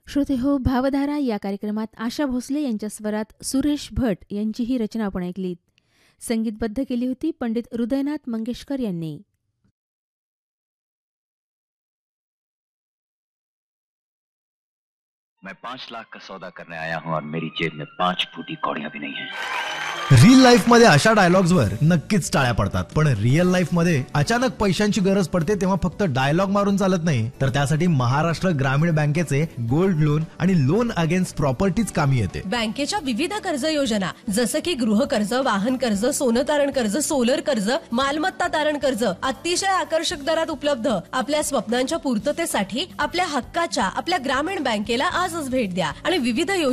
श्रोते हो, भावधारा या कार्यक्रमात आशा भोसले यांच्या स्वरात सुरेश भट यांची ही रचना आपण ऐकलीत. संगीतबद्ध केली होती पंडित हृदयनाथ मंगेशकर यांनी. मैं 5 लाख का सौदा करने आया हूं और मेरी जेब में 5 फूटी कौड़ियां भी नहीं है. रियल लाईफ मध्ये अशा डायलॉग्सवर नक्कीच टाळ्या पडतात, पण रिअल लाईफ मध्ये अचानक पैशांची गरज पडते तेव्हा फक्त डायलॉग मारून चालत नाही, तर त्यासाठी महाराष्ट्र ग्रामीण बँकेचे गोल्ड लोन आणि लोन अगेन्स्ट प्रॉपर्टीज कामी येते. बँकेच्या विविध कर्ज योजना जसं की गृह कर्ज, वाहन कर्ज, सोनं तारण कर्ज, सोलर कर्ज, मालमत्ता तारण कर्ज अतिशय आकर्षक दरात उपलब्ध. आपल्या स्वप्नांच्या पूर्ततेसाठी आपल्या हक्काच्या आपल्या ग्रामीण बँकेला आजच भेट द्या आणि विविध